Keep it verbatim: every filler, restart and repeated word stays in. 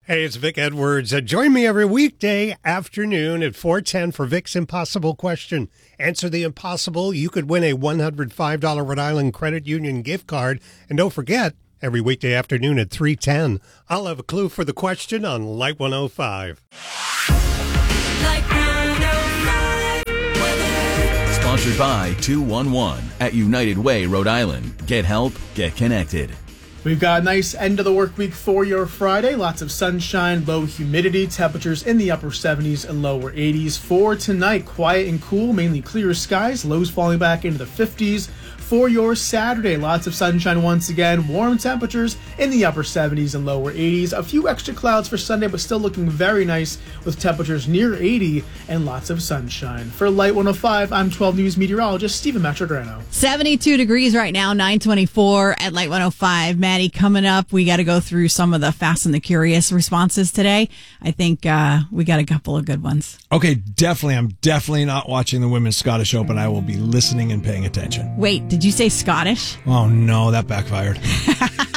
Hey, it's Vic Edwards. Uh, join me every weekday afternoon at four ten for Vic's Impossible Question. Answer the impossible. You could win a one hundred five dollars Rhode Island Credit Union gift card. And don't forget, every weekday afternoon at three ten, I'll have a clue for the question on Light one oh five. Light one oh five weather. Sponsored by two one one at United Way, Rhode Island. Get help, get connected. We've got a nice end of the work week for your Friday. Lots of sunshine, low humidity, temperatures in the upper seventies and lower eighties. For tonight, quiet and cool, mainly clear skies, lows falling back into the fifties. For your Saturday, lots of sunshine once again, warm temperatures in the upper seventies and lower eighties. A few extra clouds for Sunday, but still looking very nice with temperatures near eighty and lots of sunshine. For Light one oh five, I'm twelve News meteorologist Stephen Matrograno. seventy-two degrees right now, nine twenty-four at Light one oh five. Maddie, coming up, we got to go through some of the Fast and the Curious responses today. I think uh, we got a couple of good ones. Okay, definitely. I'm definitely not watching the Women's Scottish Open. I will be listening and paying attention. Wait, did you say Scottish? Oh, no, that backfired.